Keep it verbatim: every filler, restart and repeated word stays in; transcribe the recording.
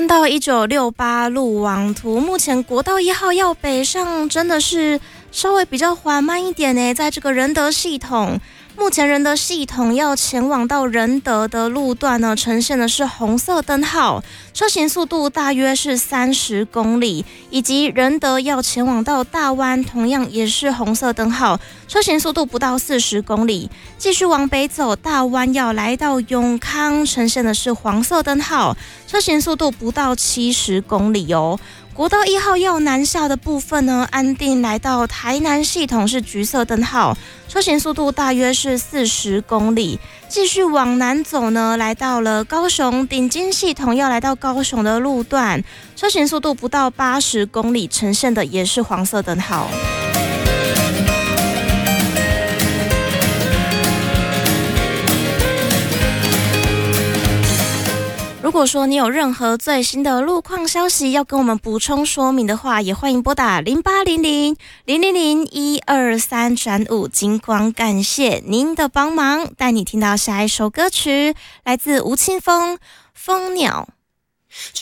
看到一九六八路网图，目前国道一号要北上真的是稍微比较缓慢一点呢，在这个仁德系统。目前仁德系统要前往到仁德的路段呢，呈现的是红色灯号，车行速度大约是三十公里，以及仁德要前往到大湾，同样也是红色灯号，车行速度不到四十公里。继续往北走，大湾要来到永康，呈现的是黄色灯号，车行速度不到七十公里哦。国道一号要南下的部分呢，安定来到台南系统是橘色灯号，车行速度大约是四十公里。继续往南走呢，来到了高雄顶尖系统，要来到高雄的路段，车行速度不到八十公里，呈现的也是黄色灯号。如果说你有任何最新的路况消息要跟我们补充说明的话，也欢迎拨打零八零零零零零一二三转五。金光感谢您的帮忙，带你听到下一首歌曲，来自吴青峰《蜂鸟》。